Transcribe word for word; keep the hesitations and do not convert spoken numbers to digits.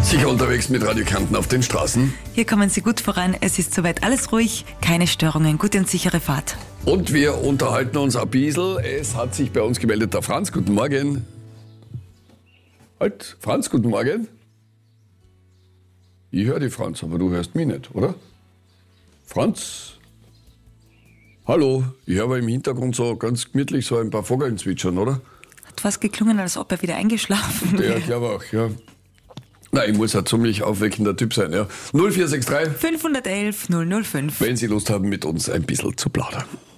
Sicher unterwegs mit Radio Kärnten auf den Straßen. Hier kommen Sie gut voran, es ist soweit alles ruhig, keine Störungen, gute und sichere Fahrt. Und wir unterhalten uns ein bisschen. Es hat sich bei uns gemeldet der Franz. Guten Morgen. Halt, Franz, guten Morgen. Ich höre die Franz, aber du hörst mich nicht, oder? Franz? Hallo, ich höre aber im Hintergrund so ganz gemütlich so ein paar Vogeln zwitschern, oder? Hat fast geklungen, als ob er wieder eingeschlafen wäre. Ja, ich glaube auch, ja. Nein, ich muss ein ziemlich aufweckender Typ sein, ja. null vier sechs drei fünfhundertelf null null fünf. Wenn Sie Lust haben, mit uns ein bisschen zu plaudern.